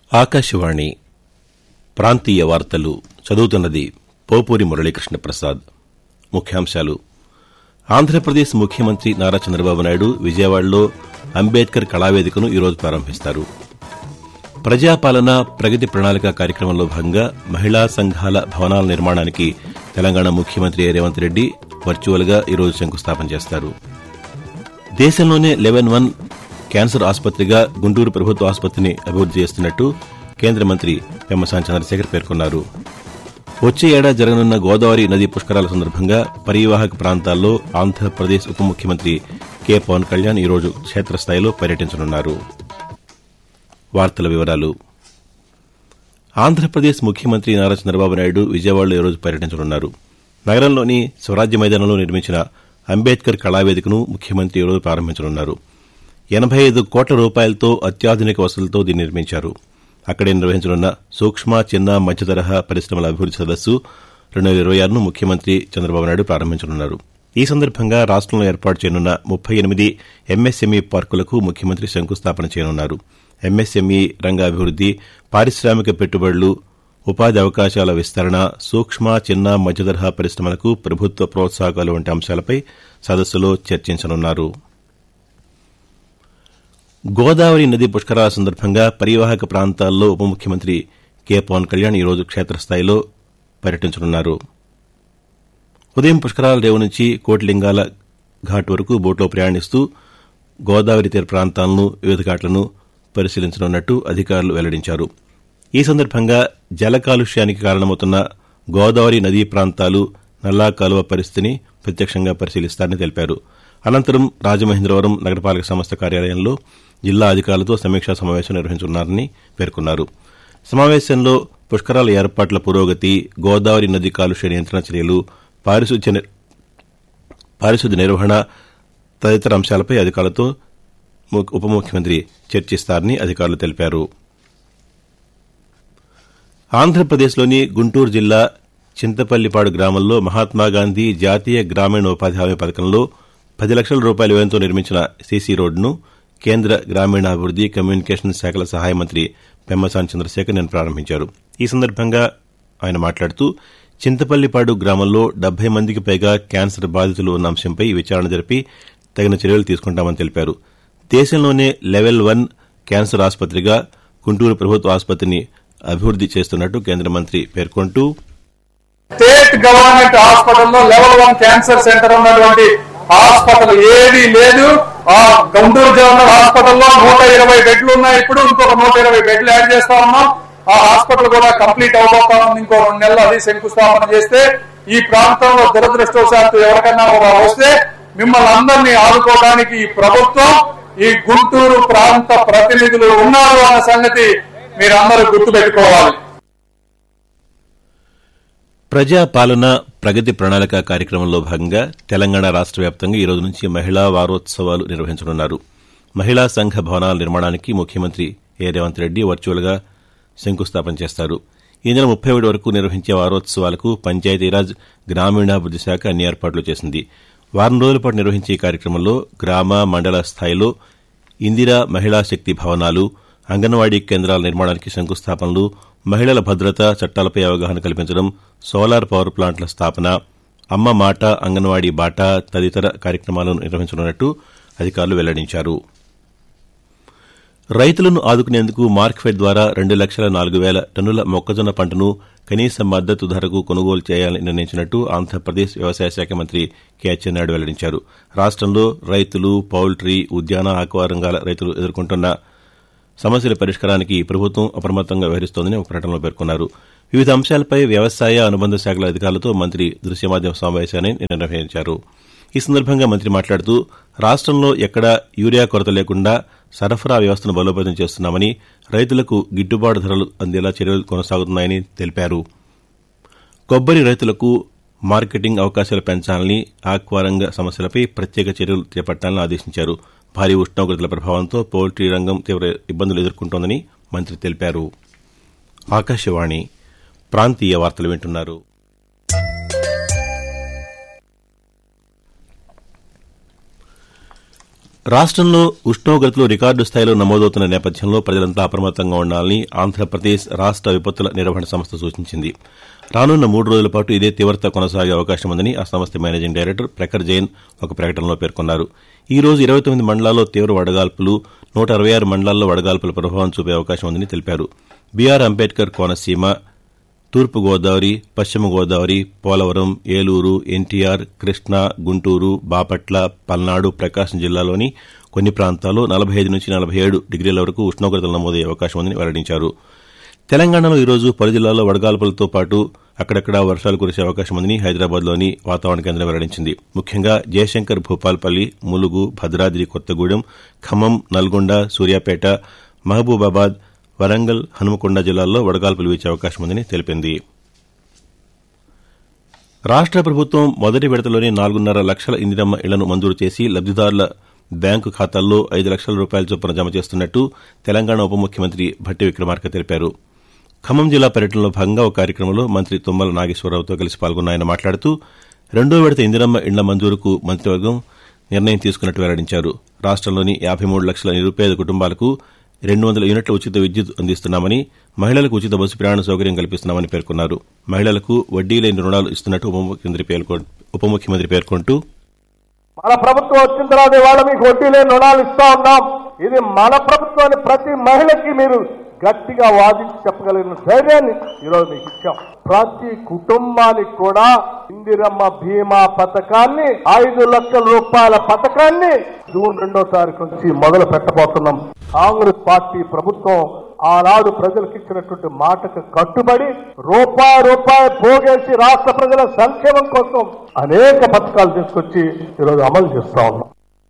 ఆకాశవాణి ప్రాంతీయ వార్తలు చదువుతున్నది పోపూరి మురళీకృష్ణ ప్రసాద్. ముఖ్యాంశాలు. ఆంధ్రప్రదేశ్ ముఖ్యమంత్రి నారా చంద్రబాబు నాయుడు విజయవాడలో అంబేద్కర్ కళావేదికను ఈరోజు ప్రారంభిస్తారు. ప్రజాపాలన ప్రగతి ప్రణాళిక కార్యక్రమంలో భాగంగా మహిళా సంఘాల భవనాల నిర్మాణానికి తెలంగాణ ముఖ్యమంత్రి రేవంత్ రెడ్డి వర్చువల్గా ఈరోజు శంకుస్థాపన చేస్తారు. దేశంలోనే లెవెల్ 1 క్యాన్సర్ ఆసుపత్రిగా గుంటూరు ప్రభుత్వ ఆసుపత్రిని అభివృద్ది చేస్తున్నట్టు కేంద్ర మంత్రి పెమ్మసాని చంద్రశేఖర్ పేర్కొన్నారు. వచ్చే ఏడాది జరగనున్న గోదావరి నదీ పుష్కరాల సందర్భంగా పరీవాహక ప్రాంతాల్లో ఆంధ్రప్రదేశ్ ఉప ముఖ్యమంత్రి కె పవన్ కళ్యాణ్ ఈరోజు క్షేత్రస్థాయిలో పర్యటించనున్నారు. వార్తల వివరాలు. ఆంధ్రప్రదేశ్ ముఖ్యమంత్రి నారా చంద్రబాబు నాయుడు విజయవాడలో ఈరోజు పర్యటించనున్నారు. నగరంలోని స్వరాజ్య మైదానంలో నిర్మించిన అంబేద్కర్ కళావేదికను ముఖ్యమంత్రి ఈరోజు ప్రారంభించనున్నారు. 85 కోట్ల రూపాయలతో అత్యాధునిక వసతులతో దీన్ని నిర్మించారు. అక్కడే నిర్వహించనున్న సూక్ష్మ, చిన్న, మధ్యతరహా పరిశ్రమల అభివృద్ది సదస్సు 2026ను ముఖ్యమంత్రి చంద్రబాబు నాయుడు ప్రారంభించనున్నారు. ఈ సందర్భంగా రాష్టంలో ఏర్పాటు చేయనున్న 38 ఎంఎస్ఎంఈ పార్కులకు ముఖ్యమంత్రి శంకుస్థాపన చేయనున్నారు. ఎంఎస్ఎంఈ రంగ అభివృద్ది, పారిశ్రామిక పెట్టుబడులు, ఉపాధి అవకాశాల విస్తరణ, సూక్ష్మ, చిన్న, మధ్యతరహా పరిశ్రమలకు ప్రభుత్వ ప్రోత్సాహకాలు వంటి అంశాలపై సదస్సులో చర్చించనున్నారు. గోదావరి నదీ పుష్కరాల సందర్భంగా పరీవాహక ప్రాంతాల్లో ఉప ముఖ్యమంత్రి కె పవన్ కళ్యాణ్ ఈరోజు క్షేత్రస్థాయిలో పర్యటించనున్నారు. ఉదయం పుష్కరాల రేవు నుంచి కోటిలింగాల ఘాట్ వరకు బోట్లో ప్రయాణిస్తూ గోదావరి తీర ప్రాంతాలను, వివిధ ఘాట్లను పరిశీలించనున్నట్టు అధికారులు వెల్లడించారు. ఈ సందర్భంగా జల కాలుష్యానికి కారణమవుతున్న గోదావరి నదీ ప్రాంతాలు, నల్లా కాలువ పరిస్థితిని ప్రత్యక్షంగా పరిశీలిస్తారని తెలిపారు. అనంతరం రాజమహేంద్రవరం నగరపాలక సంస్థ కార్యాలయంలో జిల్లా అధికారులతో సమీక్షా సమావేశం నిర్వహించనున్నారని పేర్కొన్నారు. సమావేశంలో పుష్కరాల ఏర్పాట్ల పురోగతి, గోదావరి నదీ కాలుష్య నియంత్రణ చర్యలు, పారిశుద్ధ్య నిర్వహణ తదితర అంశాలపై అధికారులతో ఉప ముఖ్యమంత్రి చర్చిస్తారని అధికారులు తెలిపారు. ఆంధ్రప్రదేశ్లోని గుంటూరు జిల్లా చింతపల్లిపాడు గ్రామంలో మహాత్మాగాంధీ జాతీయ గ్రామీణ ఉపాధి హామీ పథకంలో 10 లక్షల రూపాయల వ్యయంతో నిర్మించిన సీసీ రోడ్డును కేంద్ర గ్రామీణాభివృద్ది, కమ్యూనికేషన్ శాఖల సహాయ మంత్రి పెమ్మసాని చంద్రశేఖర్ నిన్న ప్రారంభించారు. ఈ సందర్భంగా ఆయన మాట్లాడుతూ చింతపల్లిపాడు గ్రామంలో 70 మందికి పైగా క్యాన్సర్ బాధితులు ఉన్న అంశంపై విచారణ జరిపి తగిన చర్యలు తీసుకుంటామని తెలిపారు. దేశంలోనే లెవెల్ 1 క్యాన్సర్ ఆసుపత్రిగా గుంటూరు ప్రభుత్వ ఆసుపత్రిని అభివృద్ది చేస్తున్నట్టు కేంద్ర మంత్రి పేర్కొంటూ, స్టేట్ గవర్నమెంట్ హాస్పిటల్లో లెవెల్ 1 క్యాన్సర్ సెంటర్ ఉన్నటువంటి హాస్పిటల్ ఏది లేదు. ఆ గుంటూరు జనరల్ హాస్పిటల్లో 120 బెడ్లు ఉన్నాయి. ఇప్పుడు ఇంకొక 120 బెడ్లు యాడ్ చేస్తా ఉన్నాం. ఆ హాస్పిటల్ కూడా కంప్లీట్ అవబోతా ఉంది. ఇంకో 2 నెలలు అది శంకుస్థాపన చేస్తే ఈ ప్రాంతంలో దురదృష్టవశాత్తు ఎవరికైనా వస్తే మిమ్మల్ని అందరినీ ఆదుకోవడానికి ఈ ప్రభుత్వం, ఈ గుంటూరు ప్రాంత ప్రతినిధులు ఉన్నారు అన్న సంగతి మీరందరూ గుర్తుపెట్టుకోవాలి. ప్రజాపాలన ప్రగతి ప్రణాళిక కార్యక్రమంలో భాగంగా తెలంగాణ రాష్ట వ్యాప్తంగా ఈ రోజు నుంచి మహిళా వారోత్సవాలు నిర్వహించనున్నారు. మహిళా సంఘ భవనాల నిర్మాణానికి ముఖ్యమంత్రి రేవంత్ రెడ్డి వర్చువల్గా శంకుస్థాపన చేస్తారు. ఈ నెల 31 వరకు నిర్వహించే వారోత్సవాలకు పంచాయతీరాజ్, గ్రామీణాభివృద్ది శాఖ అన్ని ఏర్పాట్లు చేసింది. వారం రోజుల పాటు నిర్వహించే ఈ కార్యక్రమంలో గ్రామ, మండల స్థాయిలో ఇందిరా మహిళా శక్తి భవనాలు, అంగన్వాడీ కేంద్రాల నిర్మాణానికి శంకుస్థాపనలు, మహిళల భద్రత చట్టాలపై అవగాహన కల్పించడం, సోలార్ పవర్ ప్లాంట్ల స్థాపన, అమ్మ మాట, అంగన్వాడీ బాట తదితర కార్యక్రమాలను నిర్వహించనున్నట్టు అధికారులు వెల్లడించారు. రైతులను ఆదుకునేందుకు మార్క్ఫెడ్ ద్వారా 2,04,000 టన్నుల మొక్కజొన్న పంటను కనీస మద్దతు ధరకు కొనుగోలు చేయాలని నిర్ణయించినట్టు ఆంధ్రప్రదేశ్ వ్యవసాయ శాఖ మంత్రి కె అచ్చెన్నాయుడు వెల్లడించారు. రాష్టంలో రైతులు, పౌల్ట్రీ, ఉద్యాన, ఆక్వా రంగాల రైతులు ఎదుర్కొంటున్న సమస్యల పరిష్కారానికి ప్రభుత్వం అప్రమత్తంగా వ్యవహరిస్తోందని ఒక ప్రకటనలో పేర్కొన్నారు. వివిధ అంశాలపై వ్యవసాయ, అనుబంధ శాఖల అధికారులతో మంత్రి దృశ్య మాధ్యమ సమావేశాన్ని నిర్వహించారు. ఈ సందర్భంగా మంత్రి మాట్లాడుతూ రాష్టంలో ఎక్కడా యూరియా కొరత లేకుండా సరఫరా వ్యవస్థను బలోపేతం చేస్తున్నామని, రైతులకు గిట్టుబాటు ధరలు అందేలా చర్యలు కొనసాగుతున్నాయని తెలిపారు. కొబ్బరి రైతులకు మార్కెటింగ్ అవకాశాలు పెంచాలని, ఆక్వారంగ సమస్యలపై ప్రత్యేక చర్యలు చేపట్టాలని ఆదేశించారు. భారీ ఉష్ణోగ్రతల ప్రభావంతో పౌల్ట్రీ రంగం తీవ్ర ఇబ్బందులు ఎదుర్కొంటోందని మంత్రి తెలిపారు. ఆకాశవాణి ప్రాంతీయ వార్తలు వింటున్నారు. రాష్టంలో ఉష్ణోగ్రతలు రికార్డు స్థాయిలో నమోదవుతున్న నేపథ్యంలో ప్రజలంతా అప్రమత్తంగా ఉండాలని ఆంధ్రప్రదేశ్ రాష్ట విపత్తుల నిర్వహణ సంస్థ సూచించింది. రానున్న 3 రోజుల పాటు ఇదే తీవ్రత కొనసాగే అవకాశం ఉందని ఆ సంస్థ మేనేజింగ్ డైరెక్టర్ ప్రఖర్ జైన్ ఒక ప్రకటనలో పేర్కొన్నారు. ఈ రోజు 29 మండలాల్లో తీవ్ర వడగాల్పులు, 166 మండలాల్లో వడగాల్పుల ప్రభావం చూపే అవకాశం ఉందని తెలిపారు. బీఆర్ అంబేద్కర్ కోనసీమ, తూర్పు గోదావరి, పశ్చిమ గోదావరి, పోలవరం, ఏలూరు, ఎన్టీఆర్, కృష్ణా, గుంటూరు, బాపట్ల, పల్నాడు, ప్రకాశం జిల్లాలోని కొన్ని ప్రాంతాల్లో 45 నుంచి 47 డిగ్రీల వరకు ఉష్ణోగ్రతలు నమోదయ్యే అవకాశం ఉందని వెల్లడించారు. తెలంగాణలో ఈరోజు పలు జిల్లాల్లో వడగాల్పులతో పాటు అక్కడక్కడా వర్షాలు కురిసే అవకాశం ఉందని హైదరాబాద్లోని వాతావరణ కేంద్రం వెల్లడించింది. ముఖ్యంగా జయశంకర్, భూపాల్పల్లి, ములుగు, భద్రాద్రి కొత్తగూడెం, ఖమ్మం, నల్గొండ, సూర్యాపేట, మహబూబాబాద్, వరంగల్, హనుమకొండ జిల్లాల్లో వడగాల్పులు వీచే అవకాశం ఉందని తెలిపింది. రాష్ట ప్రభుత్వం మొదటి విడతలోనే 4.5 లక్షల ఇందిరమ్మ ఇళ్లను మంజూరు చేసి లబ్దిదారుల బ్యాంకు ఖాతాల్లో 5 లక్షల రూపాయల చొప్పున జమ చేస్తున్నట్టు తెలంగాణ ఉప ముఖ్యమంత్రి భట్టి విక్రమార్క తెలిపారు. ఖమ్మం జిల్లా పర్యటనలో భాగంగా ఒక కార్యక్రమంలో మంత్రి తుమ్మల నాగేశ్వరరావుతో కలిసి పాల్గొన్న ఆయన మాట్లాడుతూ రెండో విడత ఇందిరమ్మ ఇళ్ల మంజూరుకు మంత్రివర్గం నిర్ణయం తీసుకున్నట్టు వెల్లడించారు. రాష్టంలోని 53 లక్షల నిరుపేద కుటుంబాలకు 200 యూనిట్ల ఉచిత విద్యుత్ అందిస్తున్నామని, మహిళలకు ఉచిత బస్సు ప్రయాణ సౌకర్యం కల్పిస్తున్నామని పేర్కొన్నారు. మహిళలకు వడ్డీ లేని రుణాలు ఇస్తున్నట్టు ఉప ముఖ్యమంత్రి పేర్కొంటూ మన ప్రభుత్వం వచ్చిన తర్వాత ఇవాళ మీకు వడ్డీ లేని రుణాలు ఇస్తా ఉన్నాం. ఇది మన ప్రభుత్వాన్ని ప్రతి మహిళకి మీరు గట్టిగా వాదించి చెప్పగలిగిన ధైర్యాన్ని ఈరోజు మీకు ఇచ్చాం. ప్రతి కుటుంబానికి కూడా ఇందిరమ్మ బీమా పథకాన్ని 5 లక్షల రూపాయల పథకాన్ని జూన్ 2వ తారీఖు నుంచి మొదలు పెట్టబోతున్నాం. కాంగ్రెస్ పార్టీ ప్రభుత్వం ఆనాడు ప్రజలకు ఇచ్చినటువంటి మాటకు కట్టుబడి రూపాయి పోగేసి రాష్ట్ర ప్రజల సంక్షేమం కోసం అనేక పథకాలు తీసుకొచ్చి ఈరోజు అమలు చేస్తా ఉన్నాం.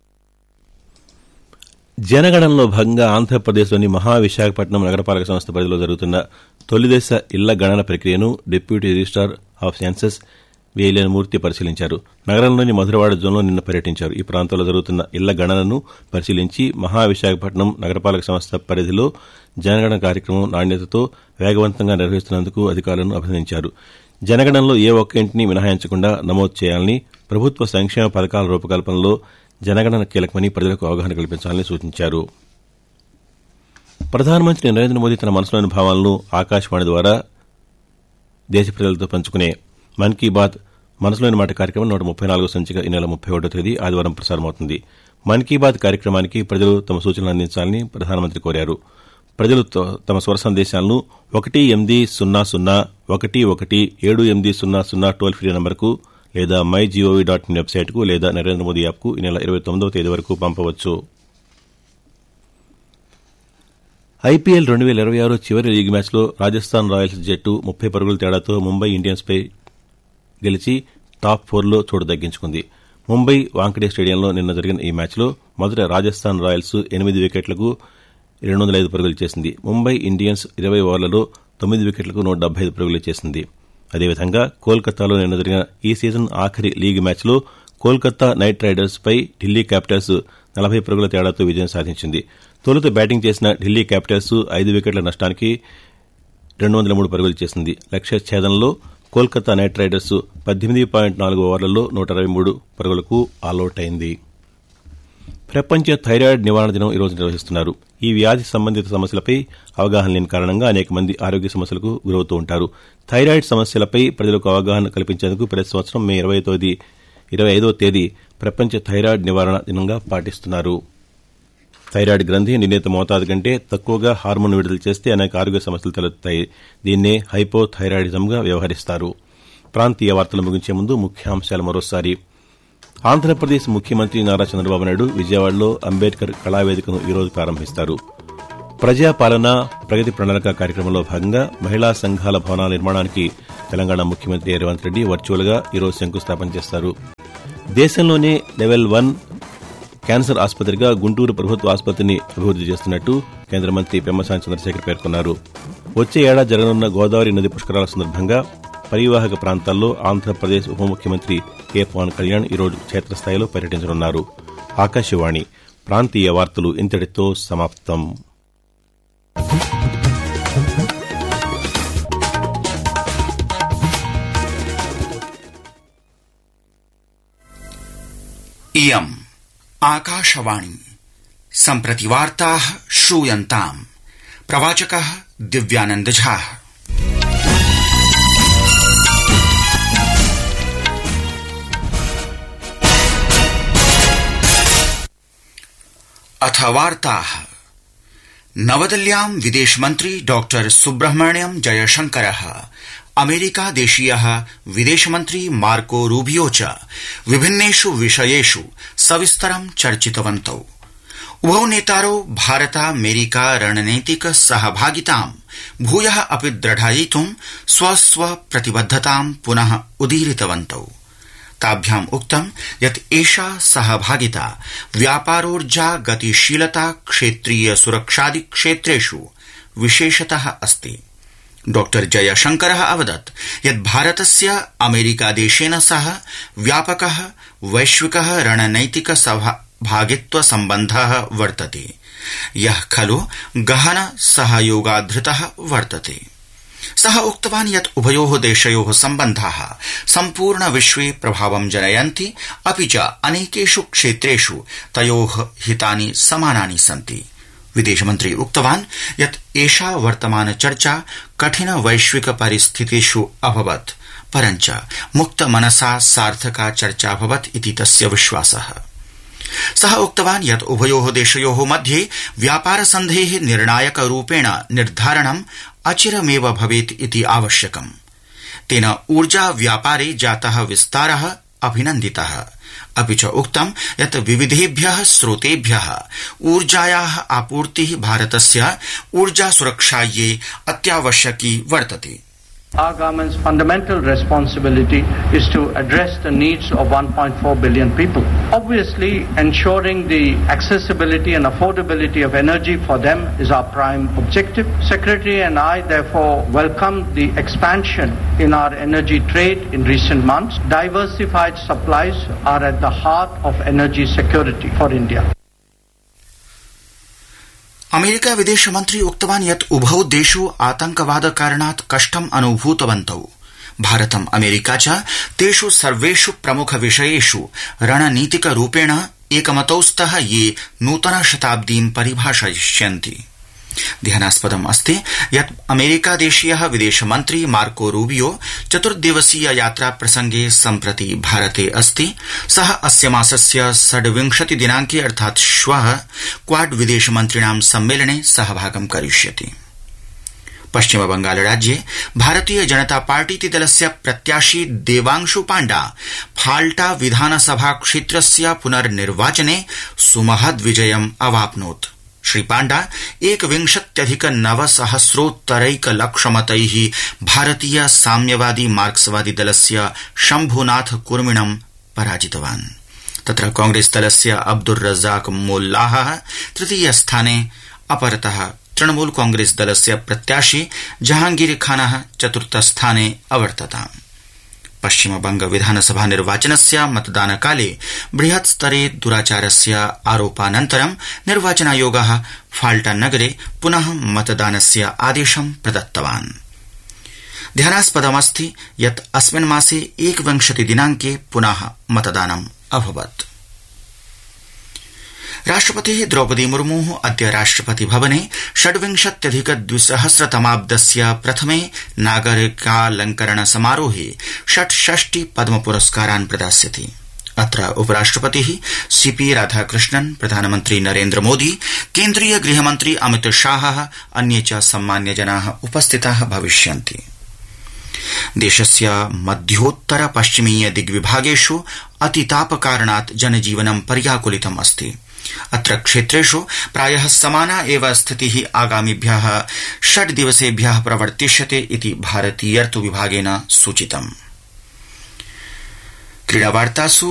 జనగణనలో భాగంగా ఆంధ్రప్రదేశ్లోని మహావిశాఖపట్నం నగరపాలక సంస్థ పరిధిలో జరుగుతున్న తొలిదశ ఇళ్ల గణన ప్రక్రియను deputy registrar of census Veleni మూర్తి పరిశీలించారు. నగరంలోని మధురవాడ జోన్లో నిన్న పర్యటించారు. ఈ ప్రాంతంలో జరుగుతున్న ఇళ్ల గణనను పరిశీలించి మహావిశాఖపట్నం నగరపాలక సంస్థ పరిధిలో జనగణన కార్యక్రమం నాణ్యతతో వేగవంతంగా నిర్వహిస్తున్నందుకు అధికారులను అభినందించారు. జనగణనలో ఏ ఒక్క ఇంటిని మినహాయించకుండా నమోదు చేయాలని, ప్రభుత్వ సంక్షేమ పథకాల రూపకల్పనలో జనగణన కీలకమని ప్రజలకు అవగాహన కల్పించాలని సూచించారు. ప్రధానమంత్రి నరేంద్ర మోదీ తన మనసులోని భావాలను ఆకాశవాణి ద్వారా దేశ ప్రజలతో పంచుకునే మన్ కీ బాత్ మనసులోని మాట కార్యక్రమం 134వ సంచిక ఈ నెల 31వ తేదీ ఆదివారం ప్రసారమవుతుంది. మన్ కీ బాత్ కార్యక్రమానికి ప్రజలు తమ సూచనలు అందించాలని ప్రధానమంత్రి కోరారు. ప్రజలు తమ స్వర సందేశాలను 18011178000 టోల్ ఫ్రీ నంబర్కు లేదా mygov.in వెబ్సైట్కు లేదా నరేంద్ర మోదీ యాప్కు ఈ నెల 29వ తేదీ వరకు పంపవచ్చు. ఐపీఎల్ 2026 చివరి లీగ్ మ్యాచ్లో రాజస్థాన్ రాయల్స్ జట్టు 30 పరుగుల తేడాతో ముంబై ఇండియన్స్పై గెలిచి టాప్ 4లో చోటు దక్కించుకుంది. ముంబై వాంఖడే స్టేడియంలో నిన్న జరిగిన ఈ మ్యాచ్లో మొదట రాజస్థాన్ రాయల్స్ 8 వికెట్లకు 205 పరుగులు చేసింది. ముంబై ఇండియన్స్ 20 ఓవర్లలో 9 వికెట్లకు 175 పరుగులు చేసింది. అదేవిధంగా కోల్కతాలో నిన్న జరిగిన ఈ సీజన్ ఆఖరి లీగ్ మ్యాచ్లో కోల్కతా నైట్ రైడర్స్ పై ఢిల్లీ క్యాపిటల్స్ 40 పరుగుల తేడాతో విజయం సాధించింది. తొలుత బ్యాటింగ్ చేసిన ఢిల్లీ క్యాపిటల్స్ 5 వికెట్ల నష్టానికి 203 పరుగులు చేసింది. లక్ష్య ఛేదనలో కోల్కతా నైట్ రైడర్స్ 18.4 ఓవర్లలో 123 పరుగులకు ఆలౌట్ అయింది. ప్రపంచ థైరాయిడ్ నివారణ దినం ఈరోజు నిర్వహిస్తున్నారు. ఈ వ్యాధి సంబంధిత సమస్యలపై అవగాహన లేని కారణంగా అనేక మంది ఆరోగ్య సమస్యలకు గురవుతూ ఉంటారు. థైరాయిడ్ సమస్యలపై ప్రజలకు అవగాహన కల్పించేందుకు ప్రతి సంవత్సరం మే 25వ తేదీ ప్రపంచ థైరాయిడ్ నివారణ దినంగా పాటిస్తున్నారు. థైరాయిడ్ గ్రంథి నిర్ణీత మోతాదు కంటే తక్కువగా హార్మోన్ విడుదల చేస్తే అనేక ఆరోగ్య సమస్యలు తలెత్తుతాయి. దీన్నే హైపోథైరాయిడిజంగా వ్యవహరిస్తారు. ప్రాంతీయ వార్తలు ముగించే ముందు ముఖ్యాంశాలు మరోసారి. ఆంధ్రప్రదేశ్ ముఖ్యమంత్రి నారా చంద్రబాబు నాయుడు విజయవాడలో అంబేద్కర్ కళావేదికను ఈరోజు ప్రారంభిస్తారు. ప్రజాపాలన ప్రగతి ప్రణాళిక కార్యక్రమంలో భాగంగా మహిళా సంఘాల భవనాల నిర్మాణానికి తెలంగాణ ముఖ్యమంత్రి రేవంత్ రెడ్డి వర్చువల్గా ఈరోజు శంకుస్థాపన చేస్తారు. దేశంలోనే లెవెల్ 1 క్యాన్సర్ ఆసుపత్రిగా గుంటూరు ప్రభుత్వ ఆసుపత్రిని అభివృద్ది చేస్తున్నట్టు కేంద్ర మంత్రి పెమ్మసాని చంద్రశేఖర్ పేర్కొన్నారు. వచ్చే ఏడాది జరగనున్న గోదావరి నది పుష్కరాల సందర్భంగా పరివాహక ప్రాంతాల్లో ఆంధ్రప్రదేశ్ ఉప ముఖ్యమంత్రి కె పవన్ కళ్యాణ్ ఈరోజు క్షేత్రస్థాయిలో పర్యటించనున్నారు. ఆకాశవాణి ప్రాంతీయ వార్తలు ఇంతటితో సమాప్తం. इयम् आकाशवाणी सम्प्रति वार्ताः श्रूयन्ताम्। प्रवाचकः दिव्यानंद झा। अथ वार्ताः। नवदिल्ल्यां विदेशमन्त्री डॉक्टर सुब्रह्मण्यम जयशंकरः अमेरिकादेशीयः विदेशमन्त्री मार्को रूबियो च विभिन्नेषु विषयेषु सविस्तरं चर्चितवन्तौ। उभौ नेतारौ भारतामेरिका रणनैतिक सहभागितां भूयः अपि दृढयितुं स्व प्रतिबद्धतां पुनः उदीरितवन्तौ। ताभ्याम् उक्तं यत् एषा सहभागिता व्यापारोर्जा गतिशीलता क्षेत्रीय सुरक्षादि क्षेत्रेषु विशेषतः अस्ति। डॉक्टर जयशंकरः अवदत् यत् भारतस्य अमेरिकादेशेन सह व्यापकः वैश्विकः रणनैतिक सहभागित्व सम्बन्धः वर्तते, यः खलु गहन सहयोगाधृतः वर्तते। सः उक्तवान् यत् उभयोः देशयोः सम्बन्धाः सम्पूर्ण विश्वे प्रभावं जनयन्ति, अपि च अनेकेषु क्षेत्रेषु तयोः हितानि समानानि सन्ति। विदेशमन्त्री उक्तवान् यत् एषा वर्तमान चर्चा कठिन वैश्विक परिस्थितिषु अभवत्, परञ्च मुक्त मनसा सार्थका चर्चा अभवत् इति तस्य विश्वासः। सः उक्तवान् यत् उभयोः देशयोः मध्ये व्यापार सन्धेः निर्णायक रूपेण निर्धारणम् अचिरमेव भवेत् इति आवश्यकम्। तेन ऊर्जा व्यापारे जातः विस्तारः अभिनन्दितः, अपि च उक्तं यत् विविधेभ्यः स्रोतेभ्यः ऊर्जायाः आपूर्तिः भारतस्य ऊर्जा सुरक्षायै अत्यावश्यकी वर्तते। Our government's fundamental responsibility is to address the needs of 1.4 billion people. Obviously, ensuring the accessibility and affordability of energy for them is our prime objective. Secretary and I therefore welcome the expansion in our energy trade in recent months. Diversified supplies are at the heart of energy security for India. America विदेशमन्त्री उक्तवान् यत् उभौ देशौ आतंकवाद कारणात् कष्टम् अनुभूतवन्तौ। भारतम् America च तेषु सर्वेषु प्रमुख विषयेषु रणनीतिक रूपेण एकमतौ स्तः, ये नूतन शताब्दीं परिभाषयिष्यन्ति। ध्यानास्पदम् अस्ति यत् अमेरिकादेशीयः विदेशमन्त्री मार्को रूबियो 4 दिवसीय यात्रा प्रसंगे सम्प्रति भारते अस्ति। सः अस्य मासस्य 26 दिनांके अर्थात् श्वः क्वाड विदेशमन्त्रिणां सम्मेलने सहभागं करिष्यति। पश्चिम बंगाल राज्ये भारतीय जनता पार्टीति दलस्य प्रत्याशी देवांशु पाण्डा फाल्टा विधानसभा क्षेत्रस्य पुनर्निर्वाचने सुमहद् विजयम् अवाप्नोत्। श्री पाण्डा 1,990,000 भारतीय साम्यवादी मार्क्सवादी दलस्य शम्भुनाथ कुर्मिणं पराजितवान्। तत्र कांग्रेस दलस्य अब्दुर रज़ाक मोल्लाह तृतीय स्थाने, अपरतः तृणमूल कांग्रेस दलस्य प्रत्याशी जहांगीर खानः चतुर्थ स्थाने अवर्तताम्। पश्चिम बंग विधानसभा निर्वाचनस्य मतदानकाले बृहत् स्तरे दुराचारस्य आरोपानन्तरं निर्वाचनायोगः फाल्टा नगरे पुनः मतदानस्य आदेशं प्रदत्तवान्। ध्यानास्पदमस्ति यत् अस्मिन् मासे 21 दिनांके पुनः मतदानम् अभवत्। राष्ट्रपतिः द्रौपदी मुर्मुः अद्य राष्ट्रपति भवने 26,200तमाब्दस्य प्रथमे नागरिकालंकरण समारोहे 66 पद्म पुरस्कारान् प्रदास्यति। अत्र उपराष्ट्रपतिः सीपी राधाकृष्णन्, प्रधानमन्त्री नरेन्द्र मोदी, केन्द्रीय गृहमन्त्री अमित शाहः, अन्ये च सम्मान्यजनाः उपस्थिताः भविष्यन्ति। देशस्य मध्योत्तर पश्चिमीय दिग्विभागेषु अतितापकारणात् जनजीवनं पर्याकुलितम् अस्ति। अत्र क्षेत्रेषु प्रायः समाना एव स्थितिः आगामिभ्यः 6 दिवसेभ्यः प्रवर्तिष्यते इति भारतीय ऋतु विभागेन सूचितम्। क्रीडावार्तासु